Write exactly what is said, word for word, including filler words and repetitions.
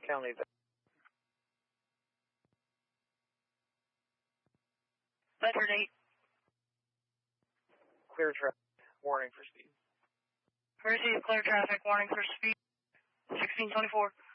County. Bedford eight. Clear traffic. Warning for speed. Received clear traffic. Warning for speed. sixteen twenty-four.